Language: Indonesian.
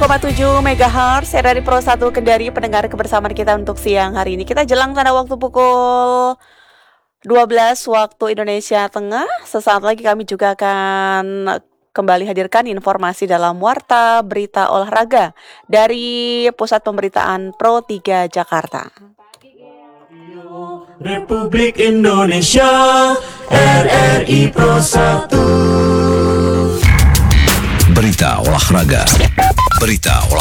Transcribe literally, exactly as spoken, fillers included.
koma tujuh megahertz R R I Pro satu Kendari, pendengar kebersamaan kita untuk siang hari ini. Kita jelang tanda waktu pukul dua belas waktu Indonesia Tengah. Sesaat lagi kami juga akan kembali hadirkan informasi dalam Warta Berita Olahraga dari Pusat Pemberitaan Pro tiga Jakarta. Republik Indonesia R R I Pro satu. Berita olahraga. Berita olahraga.